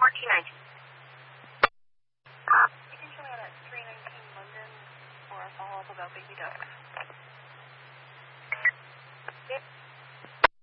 You can show me out at 319 London for a follow-up about baby ducks.